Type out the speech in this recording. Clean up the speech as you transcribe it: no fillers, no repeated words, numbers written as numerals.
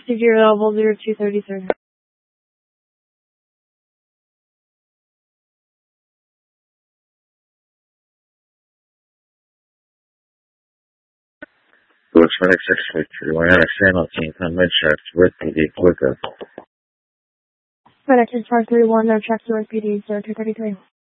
received your level 0230, sir. Lewis 2663, Atlantic San Team, 10 mid-checks with PD, quicker. FedEx is 531, no checks to PD, sir, 233.